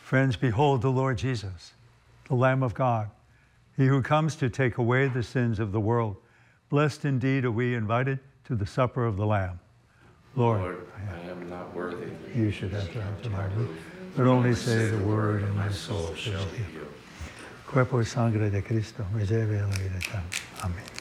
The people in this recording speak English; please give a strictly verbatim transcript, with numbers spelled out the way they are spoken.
Friends, behold the Lord Jesus, the Lamb of God, he who comes to take away the sins of the world. Blessed indeed are we invited to the supper of the Lamb. Lord, Lord, I am not worthy that you should enter into my roof, but only say the word and my soul shall heal. Cuerpo y sangre de Cristo, me lleve a la vida eterna. Amén.